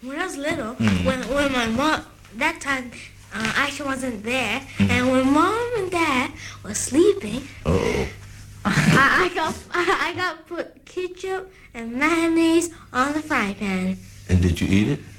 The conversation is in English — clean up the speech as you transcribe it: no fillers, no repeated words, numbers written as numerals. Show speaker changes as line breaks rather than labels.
when I was little, when my mom, that time, Aisha wasn't there, and when Mom and Dad were sleeping, I got put ketchup and mayonnaise on the frying pan.
And did you eat it?